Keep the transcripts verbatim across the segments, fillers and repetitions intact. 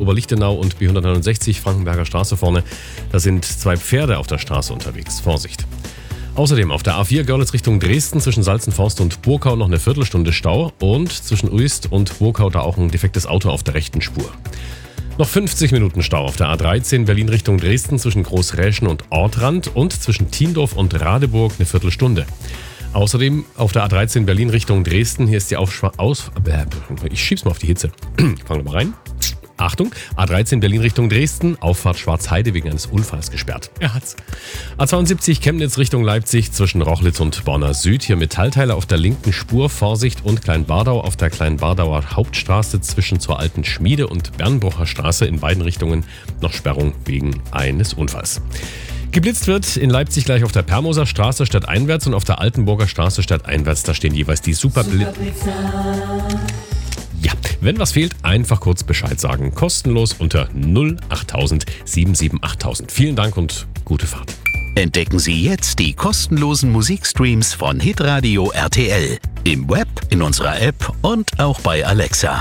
Oberlichtenau und B hundertneunundsechzig Frankenberger Straße vorne. Da sind zwei Pferde auf der Straße unterwegs. Vorsicht. Außerdem auf der A vier Görlitz Richtung Dresden zwischen Salzenforst und Burkau noch eine Viertelstunde Stau und zwischen Uist und Burkau da auch ein defektes Auto auf der rechten Spur. Noch fünfzig Minuten Stau auf der A dreizehn Berlin Richtung Dresden zwischen Großräschen und Ortrand und zwischen Tiendorf und Radeburg eine Viertelstunde. Außerdem auf der A dreizehn Berlin Richtung Dresden, hier ist die Aufschwa- aus... Ich schieb's mal auf die Hitze. Fangen wir mal rein. Achtung, A dreizehn Berlin Richtung Dresden, Auffahrt Schwarzheide wegen eines Unfalls gesperrt. Er hat's. A zweiundsiebzig Chemnitz Richtung Leipzig zwischen Rochlitz und Borna Süd, hier Metallteile auf der linken Spur, Vorsicht, und Kleinbardau auf der Kleinbardauer Hauptstraße zwischen zur Alten Schmiede und Bernbrucher Straße in beiden Richtungen noch Sperrung wegen eines Unfalls. Geblitzt wird in Leipzig gleich auf der Permoser Straße stadteinwärts und auf der Altenburger Straße stadteinwärts, da stehen jeweils die Superblitzer. Ja, wenn was fehlt, einfach kurz Bescheid sagen. Kostenlos unter null achttausend sieben sieben achttausend. Vielen Dank und gute Fahrt. Entdecken Sie jetzt die kostenlosen Musikstreams von Hitradio R T L. Im Web, in unserer App und auch bei Alexa.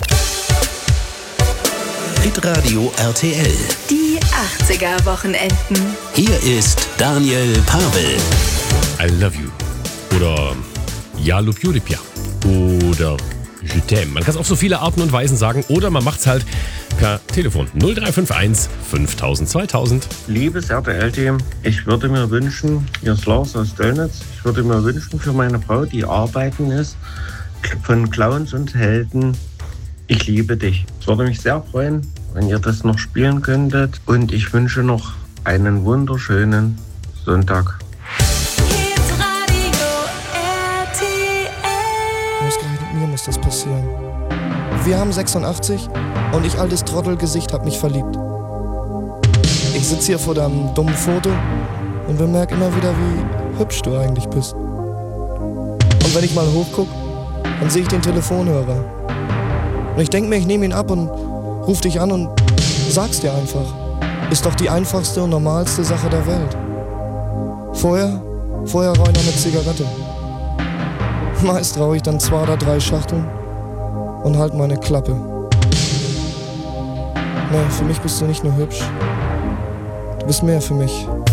Hitradio R T L. Die achtziger-Wochenenden. Hier ist Daniel Pavel. I love you. Oder Ja, Lup Judipja. Oder Je t'aime. Man kann es auf so viele Arten und Weisen sagen oder man macht es halt per Telefon. null drei fünf eins fünftausend zweitausend. Liebes R T L-Team, ich würde mir wünschen, hier ist Lars aus Döllnitz, ich würde mir wünschen für meine Frau, die arbeiten ist, von Clowns und Helden, ich liebe dich. Es würde mich sehr freuen, wenn ihr das noch spielen könntet. Und ich wünsche noch einen wunderschönen Sonntag. Ausgerechnet mir muss das passieren. Wir haben sechsundachtzig und ich, altes Trottelgesicht, hab mich verliebt. Ich sitz hier vor deinem dummen Foto und bemerk immer wieder, wie hübsch du eigentlich bist. Und wenn ich mal hochguck, dann sehe ich den Telefonhörer. Und ich denk mir, ich nehme ihn ab und ruf dich an und sag's dir einfach. Ist doch die einfachste und normalste Sache der Welt. Vorher, vorher rauch ich noch eine Zigarette. Meist rauche ich dann zwei oder drei Schachteln und halt meine Klappe. Nee, für mich bist du nicht nur hübsch. Du bist mehr für mich.